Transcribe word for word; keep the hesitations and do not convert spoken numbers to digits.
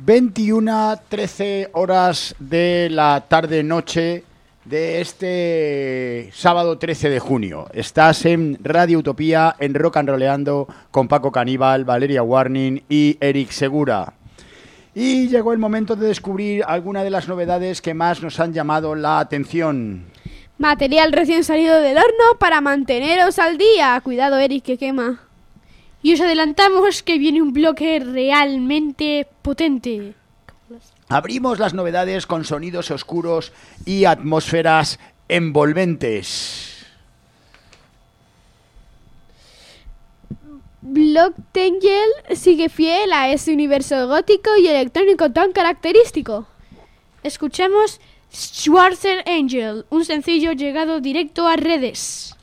veintiuna trece horas de la tarde-noche de este sábado trece de junio. Estás en Radio Utopía, en Rock and Rolleando, con Paco Caníbal, Valeria Warning y Eric Segura. Y llegó el momento de descubrir algunas de las novedades que más nos han llamado la atención. Material recién salido del horno para manteneros al día. Cuidado, Eric, que quema. Y os adelantamos que viene un bloque realmente potente. Abrimos las novedades con sonidos oscuros y atmósferas envolventes. Blocked Angel sigue fiel a ese universo gótico y electrónico tan característico. Escuchemos Schwarzer Angel, un sencillo llegado directo a redes.